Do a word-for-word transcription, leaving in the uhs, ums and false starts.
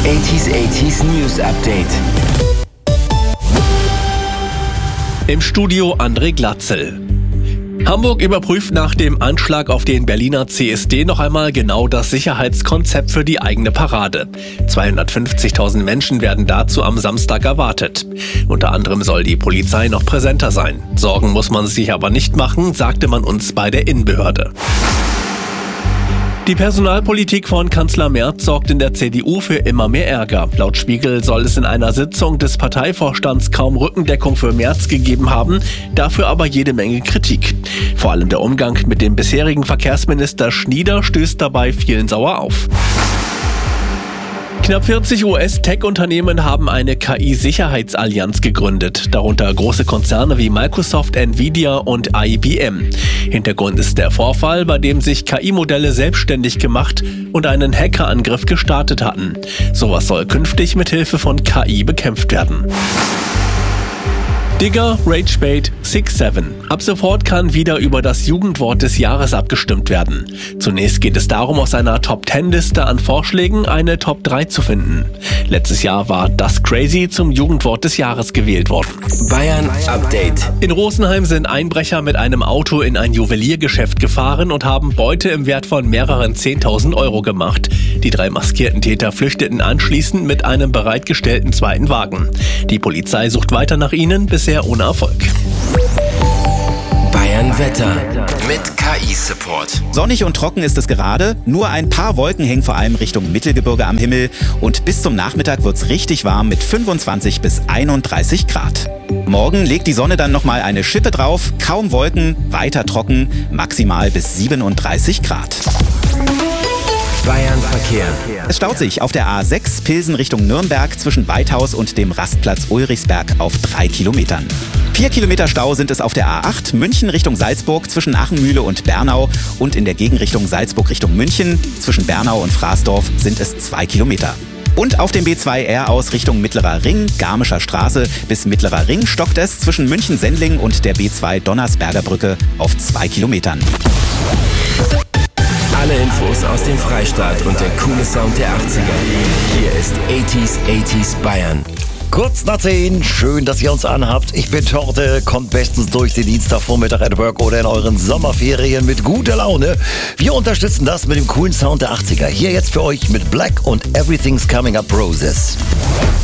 achtziger achtziger News Update. Im Studio André Glatzel. Hamburg überprüft nach dem Anschlag auf den Berliner C S D noch einmal genau das Sicherheitskonzept für die eigene Parade. zweihundertfünfzigtausend Menschen werden dazu am Samstag erwartet. Unter anderem soll die Polizei noch präsenter sein. Sorgen muss man sich aber nicht machen, sagte man uns bei der Innenbehörde. Die Personalpolitik von Kanzler Merz sorgt in der C D U für immer mehr Ärger. Laut Spiegel soll es in einer Sitzung des Parteivorstands kaum Rückendeckung für Merz gegeben haben, dafür aber jede Menge Kritik. Vor allem der Umgang mit dem bisherigen Verkehrsminister Schnieder stößt dabei vielen sauer auf. Knapp vierzig U S-Tech-Unternehmen haben eine K I-Sicherheitsallianz gegründet, darunter große Konzerne wie Microsoft, Nvidia und I B M. Hintergrund ist der Vorfall, bei dem sich K I-Modelle selbstständig gemacht und einen Hackerangriff gestartet hatten. Sowas soll künftig mit Hilfe von K I bekämpft werden. Digger, Ragebait, six seven. Ab sofort kann wieder über das Jugendwort des Jahres abgestimmt werden. Zunächst geht es darum, aus einer Top zehn Liste an Vorschlägen eine Top drei zu finden. Letztes Jahr war das Crazy zum Jugendwort des Jahres gewählt worden. Bayern Update. In Rosenheim sind Einbrecher mit einem Auto in ein Juweliergeschäft gefahren und haben Beute im Wert von mehreren zehntausend Euro gemacht. Die drei maskierten Täter flüchteten anschließend mit einem bereitgestellten zweiten Wagen. Die Polizei sucht weiter nach ihnen, bisher ohne Erfolg. Bayern Wetter mit K I-Support. Sonnig und trocken ist es gerade. Nur ein paar Wolken hängen vor allem Richtung Mittelgebirge am Himmel. Und bis zum Nachmittag wird's richtig warm mit fünfundzwanzig bis einunddreißig Grad. Morgen legt die Sonne dann nochmal eine Schippe drauf. Kaum Wolken, weiter trocken, maximal bis siebenunddreißig Grad. Bayern Verkehr. Es staut sich auf der A sechs Pilsen Richtung Nürnberg zwischen Weithaus und dem Rastplatz Ulrichsberg auf drei Kilometern. Vier Kilometer Stau sind es auf der A acht München Richtung Salzburg zwischen Achenmühle und Bernau und in der Gegenrichtung Salzburg Richtung München zwischen Bernau und Fraßdorf sind es zwei Kilometer. Und auf dem B zwei R aus Richtung Mittlerer Ring, Garmischer Straße bis Mittlerer Ring stockt es zwischen München-Sendling und der B zwei Donnersberger Brücke auf zwei Kilometern. Alle Infos aus dem Freistaat und der coole Sound der achtziger. Hier ist achtziger achtziger Bayern. Kurz nach zehn, schön, dass ihr uns anhabt. Ich bin Torte, kommt bestens durch den Dienstagvormittag at work oder in euren Sommerferien mit guter Laune. Wir unterstützen das mit dem coolen Sound der achtziger. Hier jetzt für euch mit Black und Everything's Coming Up Roses.